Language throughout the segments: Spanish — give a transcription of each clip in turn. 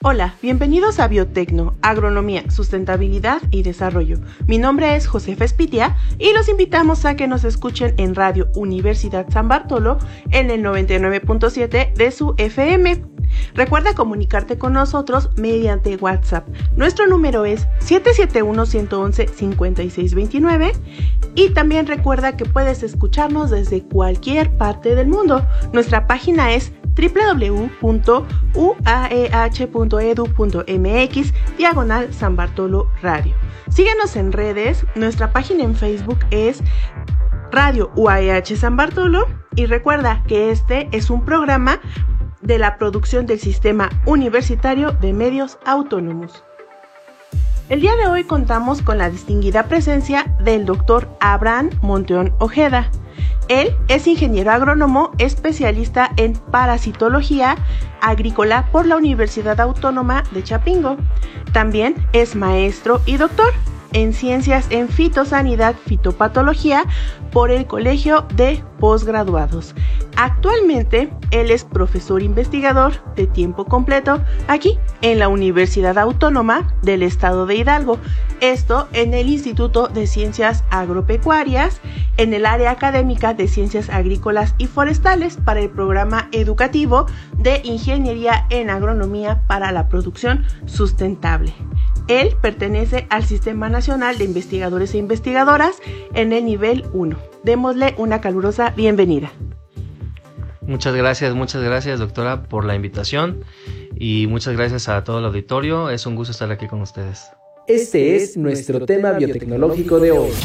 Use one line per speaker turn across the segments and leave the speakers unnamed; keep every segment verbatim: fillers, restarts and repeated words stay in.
Hola, bienvenidos a Biotecno, Agronomía, Sustentabilidad y Desarrollo. Mi nombre es Josefa Espitia y los invitamos a que nos escuchen en Radio Universidad San Bartolo en el noventa y nueve punto siete de su F M. Recuerda comunicarte con nosotros mediante WhatsApp. Nuestro número es siete siete uno, uno uno uno, cinco seis dos nueve y también recuerda que puedes escucharnos desde cualquier parte del mundo. Nuestra página es doble u doble u doble u punto u a e h punto e d u punto m x diagonal San Bartolo Radio. Síguenos en redes, nuestra página en Facebook es Radio U A E H San Bartolo y recuerda que este es un programa de la producción del Sistema Universitario de Medios Autónomos. El día de hoy contamos con la distinguida presencia del doctor Abraham Monteón Ojeda. Él es ingeniero agrónomo especialista en parasitología agrícola por la Universidad Autónoma de Chapingo. También es maestro y doctor en ciencias en fitosanidad, fitopatología por el Colegio de Postgraduados. Actualmente, él es profesor investigador de tiempo completo aquí en la Universidad Autónoma del Estado de Hidalgo. Esto en el Instituto de Ciencias Agropecuarias, en el área académica de Ciencias Agrícolas y Forestales para el programa educativo de Ingeniería en Agronomía para la Producción Sustentable. Él pertenece al Sistema Nacional de Investigadores e Investigadoras en el nivel uno. Démosle una calurosa bienvenida.
Muchas gracias, muchas gracias doctora por la invitación y muchas gracias a todo el auditorio. Es un gusto estar aquí con ustedes.
Este es nuestro tema biotecnológico de hoy.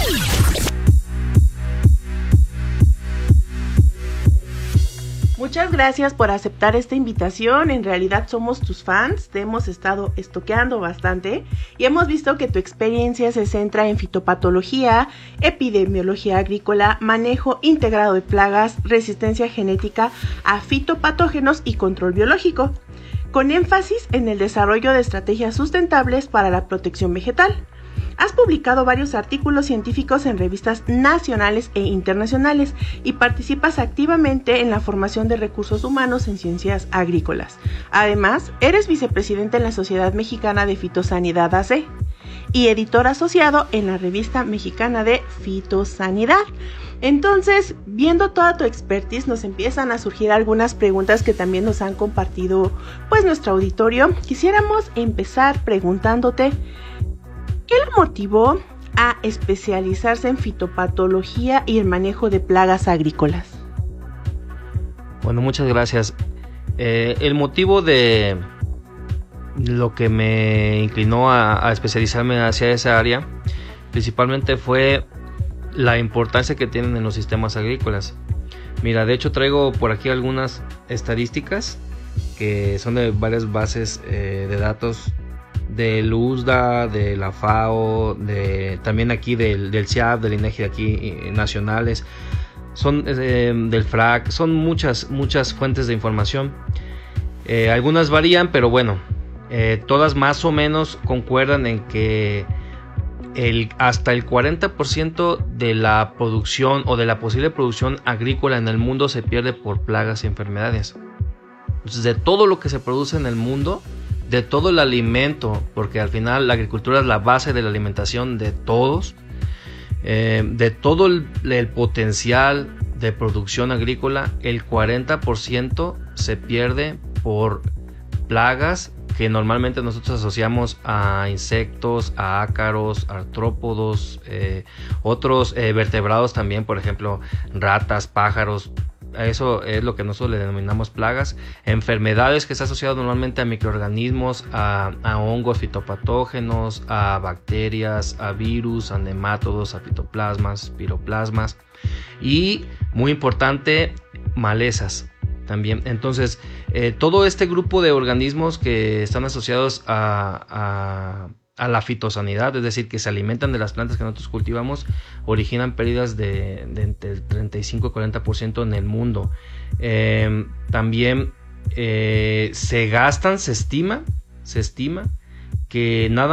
Muchas gracias por aceptar esta invitación. En realidad somos tus fans, te hemos estado estoqueando bastante y hemos visto que tu experiencia se centra en fitopatología, epidemiología agrícola, manejo integrado de plagas, resistencia genética a fitopatógenos y control biológico, con énfasis en el desarrollo de estrategias sustentables para la protección vegetal. Has publicado varios artículos científicos en revistas nacionales e internacionales y participas activamente en la formación de recursos humanos en ciencias agrícolas. Además, eres vicepresidente en la Sociedad Mexicana de Fitosanidad A C y editor asociado en la Revista Mexicana de Fitosanidad. Entonces, viendo toda tu expertise, nos empiezan a surgir algunas preguntas que también nos han compartido pues nuestro auditorio. Quisiéramos empezar preguntándote, ¿qué lo motivó a especializarse en fitopatología y el manejo de plagas agrícolas?
Bueno, muchas gracias. Eh, el motivo de lo que me inclinó a, a especializarme hacia esa área, principalmente fue la importancia que tienen en los sistemas agrícolas. Mira, de hecho traigo por aquí algunas estadísticas que son de varias bases eh, de datos del U S D A, de la FAO, de, también aquí del, del C I A P, del INEGI de aquí eh, nacionales, son eh, del F R A C, son muchas, muchas fuentes de información. Eh, algunas varían, pero bueno, eh, todas más o menos concuerdan en que el, hasta el cuarenta por ciento de la producción o de la posible producción agrícola en el mundo se pierde por plagas y enfermedades. Entonces, de todo lo que se produce en el mundo, de todo el alimento, porque al final la agricultura es la base de la alimentación de todos, eh, de todo el, el potencial de producción agrícola, el cuarenta por ciento se pierde por plagas que normalmente nosotros asociamos a insectos, a ácaros, artrópodos, eh, otros eh, vertebrados también, por ejemplo, ratas, pájaros. Eso es lo que nosotros le denominamos plagas. Enfermedades que está asociado normalmente a microorganismos, a, a hongos fitopatógenos, a bacterias, a virus, a nemátodos, a fitoplasmas, piroplasmas y, muy importante, malezas también. Entonces, eh, todo este grupo de organismos que están asociados a, a a la fitosanidad, es decir, que se alimentan de las plantas que nosotros cultivamos, originan pérdidas de, de entre el treinta y cinco y cuarenta por ciento en el mundo. Eh, también eh, se gastan, se estima, se estima que nada